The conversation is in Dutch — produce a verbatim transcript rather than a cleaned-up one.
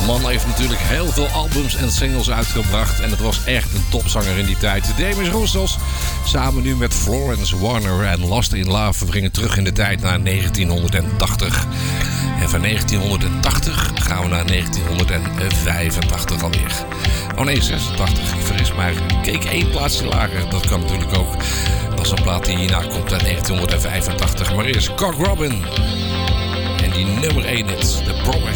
Man heeft natuurlijk heel veel albums en singles uitgebracht. En het was echt een topzanger in die tijd. Demis Roussos, samen nu met Florence Warner en Lost in Love. We brengen terug in de tijd naar negentienhonderdtachtig. En van negentienhonderdtachtig gaan we naar negentienhonderdvijfentachtig alweer. Oh nee, zesentachtig. Ik vergis mij. Keek één plaatsje lager. Dat kan natuurlijk ook. Dat is een plaat die hierna komt uit negentienhonderdvijfentachtig. Maar eerst Cock Robin. En die nummer één hit, The Promise.